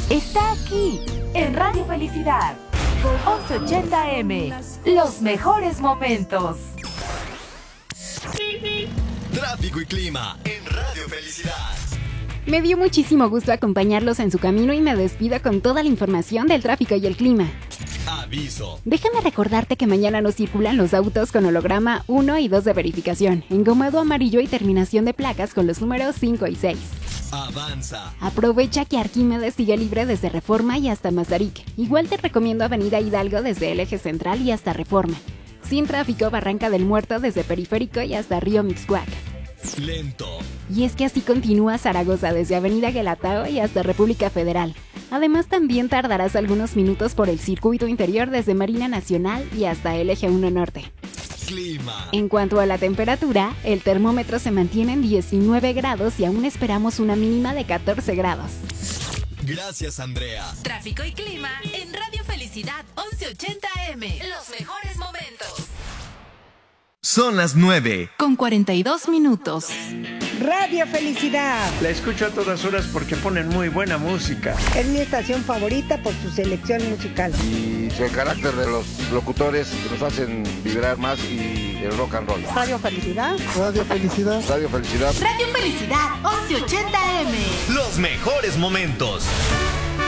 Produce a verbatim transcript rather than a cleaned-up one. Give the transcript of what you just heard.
está aquí, en Radio Felicidad. once ochenta eme, los mejores momentos. Tráfico y clima en Radio Felicidad. Me dio muchísimo gusto acompañarlos en su camino y me despido con toda la información del tráfico y el clima. Aviso. Déjame recordarte que mañana no circulan los autos con holograma uno y dos de verificación, engomado amarillo y terminación de placas con los números cinco y seis. Avanza. Aprovecha que Arquímedes sigue libre desde Reforma y hasta Mazarik. Igual te recomiendo Avenida Hidalgo desde el eje central y hasta Reforma. Sin tráfico, Barranca del Muerto desde Periférico y hasta Río Mixcoac. Lento. Y es que así continúa Zaragoza desde Avenida Guelatao y hasta República Federal. Además, también tardarás algunos minutos por el circuito interior desde Marina Nacional y hasta el eje uno Norte. Clima. En cuanto a la temperatura, el termómetro se mantiene en diecinueve grados y aún esperamos una mínima de catorce grados. Gracias, Andrea. Tráfico y clima en Radio Felicidad once ochenta eme. Los mejores momentos. Son las nueve. Con cuarenta y dos minutos. Radio Felicidad. La escucho a todas horas porque ponen muy buena música. Es mi estación favorita por su selección musical. Y el carácter de los locutores que nos hacen vibrar más y el rock and roll. Radio Felicidad. Radio Felicidad. Radio Felicidad. Radio Felicidad once ochenta eme. Los mejores momentos.